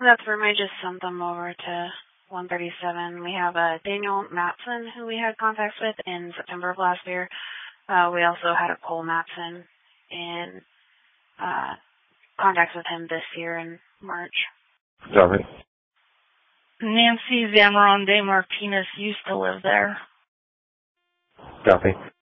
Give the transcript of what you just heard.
That's room. I just sent them over to 137. We have Daniel Matson, who we had contacts with in September of last year. We also had a Cole Matson in contacts with him this year in March. Copy. Nancy Zamaron de Martinez used to live there. Copy.